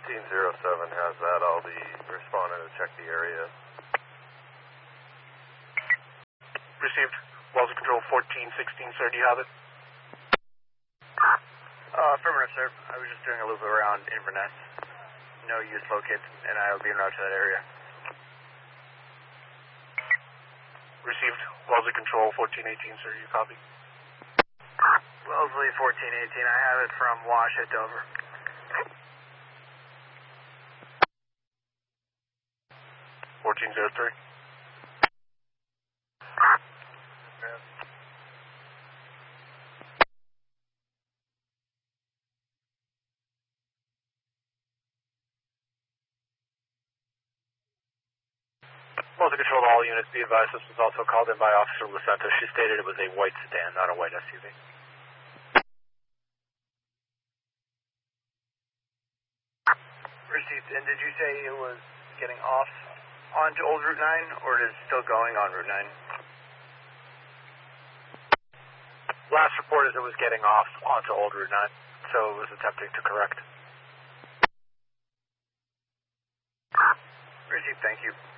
1407 has that. I'll be responding to check the area. Received. Wells Control 1416, sir. Do you have it? Affirmative, sir. I was just doing a loop around Inverness. No use located, and I will be en route to that area. Received. Wellesley Control 1418, sir. You copy? Wellesley 1418. I have it from Wash at Dover. $14.03. Wellesley Control to all units, be advised this was also called in by Officer Lucento. She stated it was a white sedan, not a white SUV. Received. And did you say it was getting off onto Old Route 9, or it is still going on Route 9? Last report is it was getting off onto Old Route 9, so it was attempting to correct. Received, thank you.